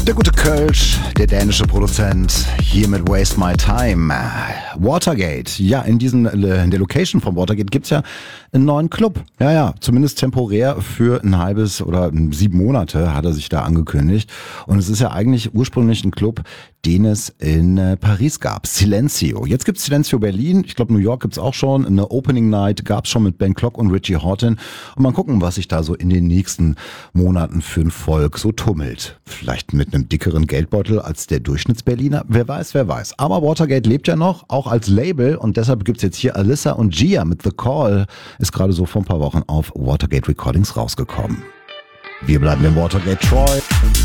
Der gute Kölsch, der dänische Produzent, hier mit Waste My Time. Watergate, ja, in der Location von Watergate gibt's ja einen neuen Club. Ja, zumindest temporär für ein halbes oder 7 Monate hat er sich da angekündigt. Und es ist ja eigentlich ursprünglich ein Club, den es in Paris gab. Silencio. Jetzt gibt's Silencio Berlin. Ich glaube, New York gibt's auch schon. Eine Opening Night gab's schon mit Ben Klock und Richie Hawtin. Und mal gucken, was sich da so in den nächsten Monaten für ein Volk so tummelt. Vielleicht mit einem dickeren Geldbeutel als der Durchschnittsberliner. Wer weiß. Aber Watergate lebt ja noch, auch als Label. Und deshalb gibt's jetzt hier Alyssa und Gia mit The Call. Ist gerade so vor ein paar Wochen auf Watergate Recordings rausgekommen. Wir bleiben im Watergate Troy.